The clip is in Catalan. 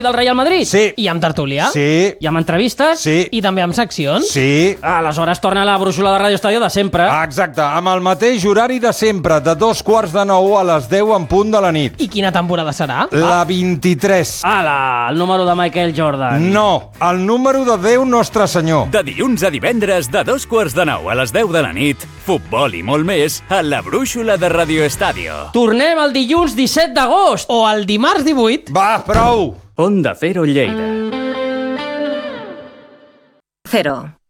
del Real Madrid? Sí. I amb tertúlia? Sí. I amb entrevistes? Sí. I també amb seccions? Sí. Aleshores torna la brúixola de Ràdio Estadio de sempre. Exacte, amb el mateix horari de sempre, de 9:15 a les 10 en punt de la nit. I quina temporada serà? La 23. Ala, el número de Michael Jordan. No, el número de Déu Nostre Senyor. De dilluns a divendres, de 9:15 a les 10 de la nit, futbol i molt més a la brúixola de Radio Estadio. Tornem el dilluns 17 d'agost o el dimarts 18. Va, prou! Onda Cero Lleida. Cero.